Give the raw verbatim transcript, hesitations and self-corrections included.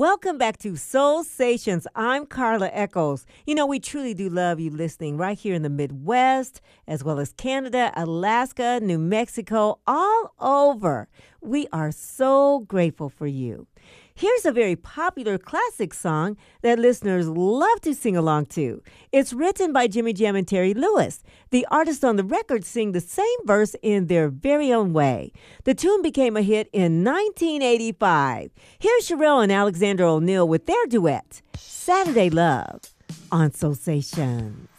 Welcome back to Soul Stations. I'm Carla Echols. You know, we truly do love you listening right here in the Midwest, as well as Canada, Alaska, New Mexico, all over. We are so grateful for you. Here's a very popular classic song that listeners love to sing along to. It's written by Jimmy Jam and Terry Lewis. The artists on the record sing the same verse in their very own way. The tune became a hit in nineteen eighty-five. Here's Sherelle and Alexander O'Neal with their duet, Saturday Love, on Soul Station.